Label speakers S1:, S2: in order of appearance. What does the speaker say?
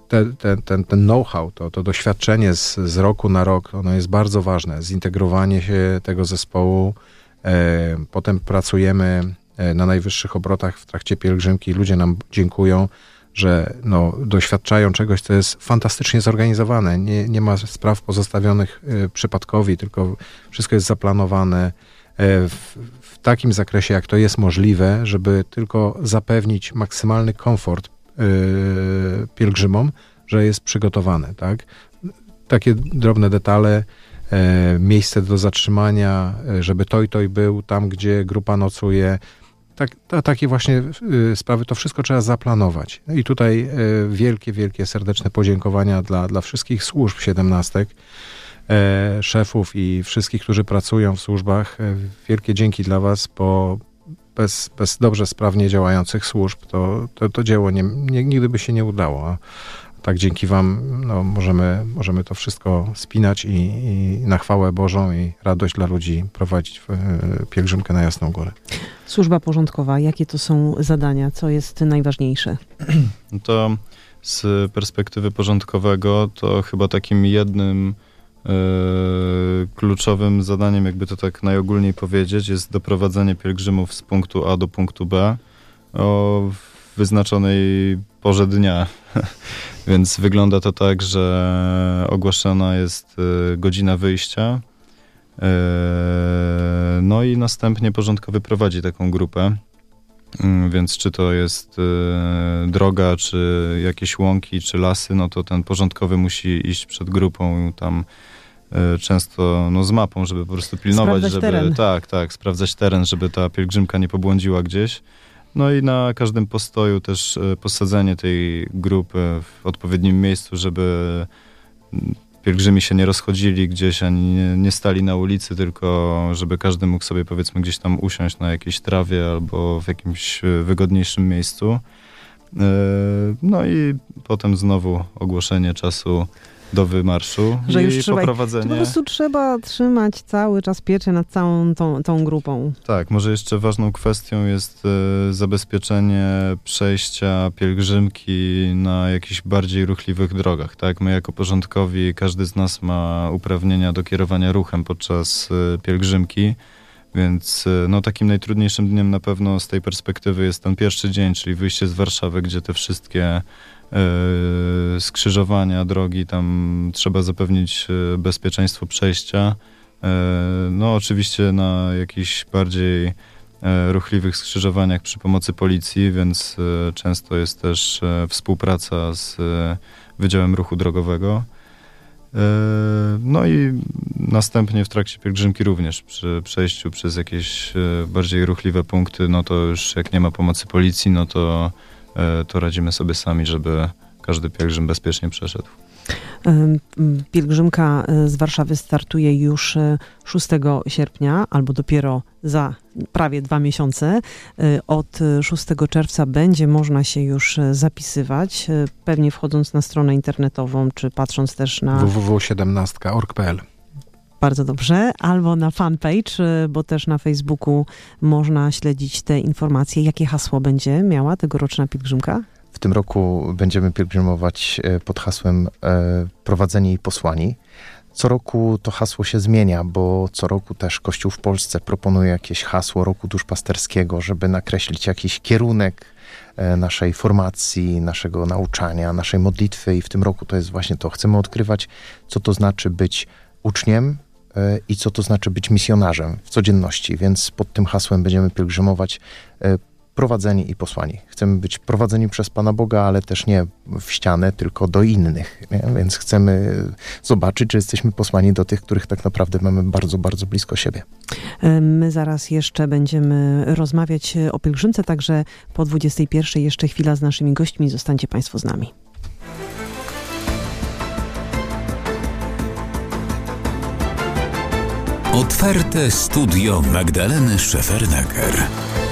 S1: ten know-how, to doświadczenie z roku na rok, ono jest bardzo ważne. Zintegrowanie się tego zespołu. Potem pracujemy na najwyższych obrotach w trakcie pielgrzymki. Ludzie nam dziękują, że doświadczają czegoś, co jest fantastycznie zorganizowane. Nie ma spraw pozostawionych przypadkowi, tylko wszystko jest zaplanowane w takim zakresie, jak to jest możliwe, żeby tylko zapewnić maksymalny komfort pielgrzymom, że jest przygotowane, tak? Takie drobne detale, miejsce do zatrzymania, żeby toj był tam, gdzie grupa nocuje. Takie właśnie sprawy, to wszystko trzeba zaplanować. No i tutaj wielkie, serdeczne podziękowania dla wszystkich służb 17, szefów i wszystkich, którzy pracują w służbach. Wielkie dzięki dla was, bo bez dobrze, sprawnie działających służb to dzieło nigdy by się nie udało. A tak dzięki wam możemy to wszystko spinać i na chwałę Bożą i radość dla ludzi prowadzić pielgrzymkę na Jasną Górę.
S2: Służba porządkowa, jakie to są zadania? Co jest najważniejsze?
S3: To z perspektywy porządkowego to chyba takim jednym kluczowym zadaniem, jakby to tak najogólniej powiedzieć, jest doprowadzenie pielgrzymów z punktu A do punktu B o wyznaczonej porze dnia. Więc wygląda to tak, że ogłaszana jest godzina wyjścia, no i następnie porządkowy prowadzi taką grupę. Więc czy to jest droga, czy jakieś łąki, czy lasy, no to ten porządkowy musi iść przed grupą tam często z mapą, żeby po prostu pilnować,
S2: sprawdzać teren.
S3: Tak, sprawdzać teren, żeby ta pielgrzymka nie pobłądziła gdzieś. No i na każdym postoju też posadzenie tej grupy w odpowiednim miejscu, żeby pielgrzymi się nie rozchodzili gdzieś, ani nie stali na ulicy, tylko żeby każdy mógł sobie, powiedzmy, gdzieś tam usiąść na jakiejś trawie albo w jakimś wygodniejszym miejscu. No i potem znowu ogłoszenie czasu do wymarszu
S2: że
S3: i
S2: już
S3: poprowadzenie.
S2: Po prostu trzeba trzymać cały czas pieczę nad całą tą grupą.
S3: Tak, może jeszcze ważną kwestią jest zabezpieczenie przejścia pielgrzymki na jakichś bardziej ruchliwych drogach. Tak? My jako porządkowi, każdy z nas ma uprawnienia do kierowania ruchem podczas pielgrzymki, więc takim najtrudniejszym dniem na pewno z tej perspektywy jest ten pierwszy dzień, czyli wyjście z Warszawy, gdzie te wszystkie skrzyżowania, drogi, tam trzeba zapewnić bezpieczeństwo przejścia. No oczywiście na jakichś bardziej ruchliwych skrzyżowaniach przy pomocy policji, więc często jest też współpraca z Wydziałem Ruchu Drogowego. No i następnie w trakcie pielgrzymki również przy przejściu przez jakieś bardziej ruchliwe punkty, no to już jak nie ma pomocy policji, no to radzimy sobie sami, żeby każdy pielgrzym bezpiecznie przeszedł.
S2: Pielgrzymka z Warszawy startuje już 6 sierpnia, albo dopiero za prawie 2 miesiące. Od 6 czerwca będzie można się już zapisywać, pewnie wchodząc na stronę internetową, czy patrząc też na
S1: www.17.org.pl.
S2: Bardzo dobrze. Albo na fanpage, bo też na Facebooku można śledzić te informacje. Jakie hasło będzie miała tegoroczna pielgrzymka?
S4: W tym roku będziemy pielgrzymować pod hasłem Prowadzeni i posłani. Co roku to hasło się zmienia, bo co roku też Kościół w Polsce proponuje jakieś hasło roku duszpasterskiego, żeby nakreślić jakiś kierunek naszej formacji, naszego nauczania, naszej modlitwy i w tym roku to jest właśnie to. Chcemy odkrywać, co to znaczy być uczniem i co to znaczy być misjonarzem w codzienności, więc pod tym hasłem będziemy pielgrzymować prowadzeni i posłani. Chcemy być prowadzeni przez Pana Boga, ale też nie w ścianę, tylko do innych. Nie? Więc chcemy zobaczyć, czy jesteśmy posłani do tych, których tak naprawdę mamy bardzo, bardzo blisko siebie.
S2: My zaraz jeszcze będziemy rozmawiać o pielgrzymce, także po 21:00 jeszcze chwila z naszymi gośćmi. Zostańcie Państwo z nami.
S5: Otwarte studio Magdaleny Szefernaker.